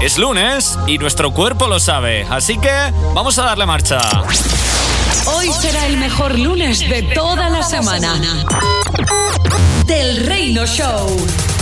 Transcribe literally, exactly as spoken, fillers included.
Es lunes y nuestro cuerpo lo sabe, así que vamos a darle marcha. Hoy será el mejor lunes de toda la semana. Del Reino Show.